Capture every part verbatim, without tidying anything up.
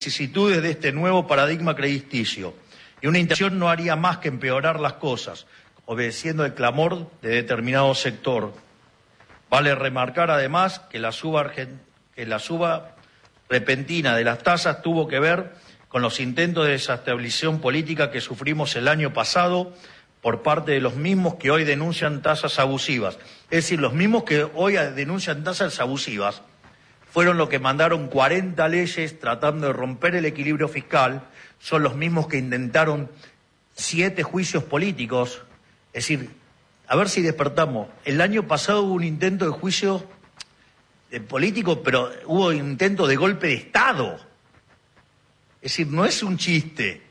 vicisitudes de este nuevo paradigma crediticio, y una intención no haría más que empeorar las cosas, obedeciendo el clamor de determinado sector. Vale remarcar además que la suba, que la suba repentina de las tasas tuvo que ver con los intentos de desestabilización política que sufrimos el año pasado por parte de los mismos que hoy denuncian tasas abusivas. Es decir, los mismos que hoy denuncian tasas abusivas fueron los que mandaron cuarenta leyes tratando de romper el equilibrio fiscal, son los mismos que intentaron siete juicios políticos. Es decir, a ver si despertamos. El año pasado hubo un intento de juicio político, pero hubo intento de golpe de Estado. Es decir, no es un chiste.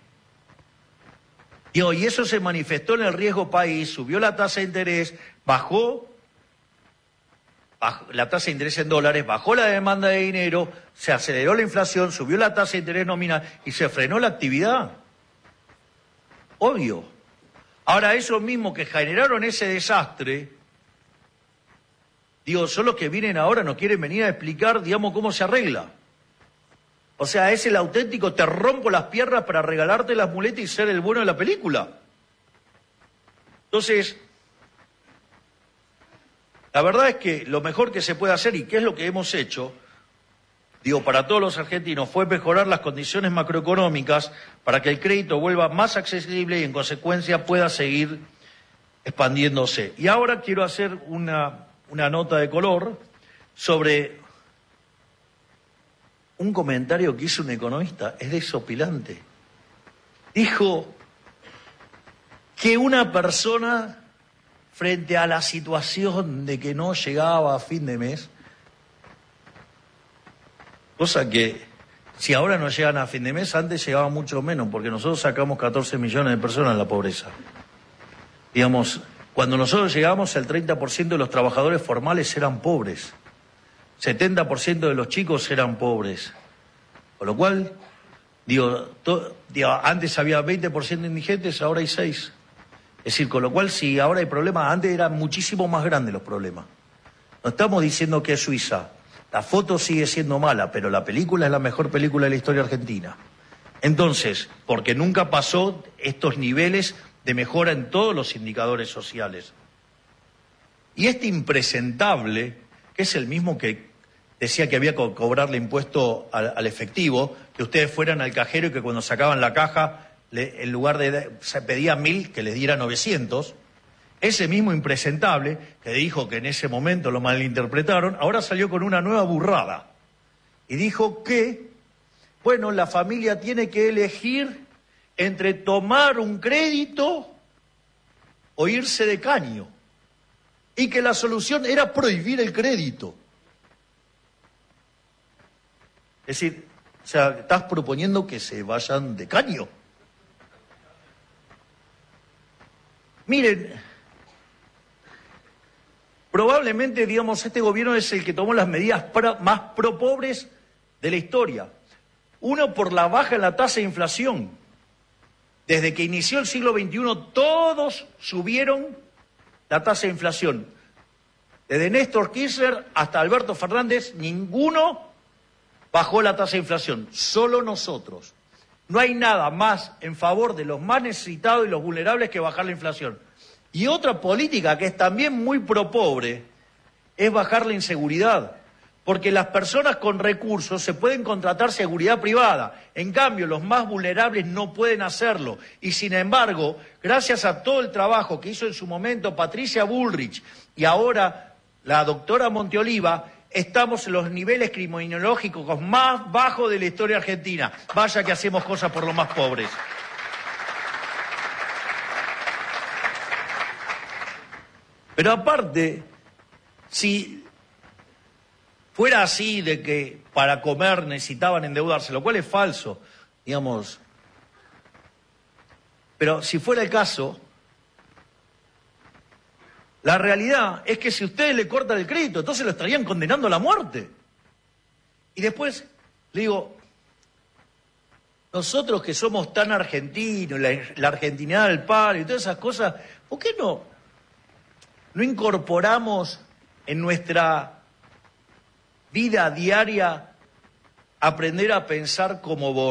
Y hoy eso se manifestó en el riesgo país, subió la tasa de interés, bajó la tasa de interés en dólares, bajó la demanda de dinero, se aceleró la inflación, subió la tasa de interés nominal y se frenó la actividad. Obvio. Ahora, esos mismos que generaron ese desastre, digo, son los que vienen ahora, nos quieren venir a explicar, digamos, cómo se arregla. O sea, es el auténtico te rompo las piernas para regalarte las muletas y ser el bueno de la película. Entonces, la verdad es que lo mejor que se puede hacer, y que es lo que hemos hecho, digo, para todos los argentinos, fue mejorar las condiciones macroeconómicas para que el crédito vuelva más accesible y, en consecuencia, pueda seguir expandiéndose. Y ahora quiero hacer una, una nota de color sobre un comentario que hizo un economista, es desopilante. Dijo que una persona, frente a la situación de que no llegaba a fin de mes, cosa que si ahora no llegan a fin de mes, antes llegaba mucho menos, porque nosotros sacamos catorce millones de personas de la pobreza. Digamos, cuando nosotros llegamos, el treinta por ciento de los trabajadores formales eran pobres, setenta por ciento de los chicos eran pobres, con lo cual, digo, to, digo antes había veinte por ciento de indigentes, ahora hay seis. Es decir, con lo cual, si ahora hay problemas, antes eran muchísimo más grandes los problemas. No estamos diciendo que es Suiza. La foto sigue siendo mala, pero la película es la mejor película de la historia argentina. Entonces, porque nunca pasó estos niveles de mejora en todos los indicadores sociales. Y este impresentable, que es el mismo que decía que había que cobrarle impuesto al, al efectivo, que ustedes fueran al cajero y que cuando sacaban la caja, Le, en lugar de, se pedía mil, que les diera novecientos, ese mismo impresentable, que dijo que en ese momento lo malinterpretaron, ahora salió con una nueva burrada. Y dijo que, bueno, la familia tiene que elegir entre tomar un crédito o irse de caño. Y que la solución era prohibir el crédito. Es decir, o sea, estás proponiendo que se vayan de caño. Miren, probablemente, digamos, este gobierno es el que tomó las medidas para, más pro-pobres de la historia. Uno, por la baja en la tasa de inflación. Desde que inició el siglo veintiuno, todos subieron la tasa de inflación. Desde Néstor Kirchner hasta Alberto Fernández, ninguno bajó la tasa de inflación, solo nosotros. No hay nada más en favor de los más necesitados y los vulnerables que bajar la inflación. Y otra política que es también muy pro-pobre es bajar la inseguridad. Porque las personas con recursos se pueden contratar seguridad privada. En cambio, los más vulnerables no pueden hacerlo. Y sin embargo, gracias a todo el trabajo que hizo en su momento Patricia Bullrich y ahora la doctora Monteoliva, estamos en los niveles criminológicos más bajos de la historia argentina. Vaya que hacemos cosas por los más pobres. Pero aparte, si fuera así de que para comer necesitaban endeudarse, lo cual es falso, digamos, pero si fuera el caso, la realidad es que si ustedes le cortan el crédito, entonces lo estarían condenando a la muerte. Y después, le digo, nosotros que somos tan argentinos, la, la argentinidad del palo y todas esas cosas, ¿por qué no, no incorporamos en nuestra vida diaria aprender a pensar como vos.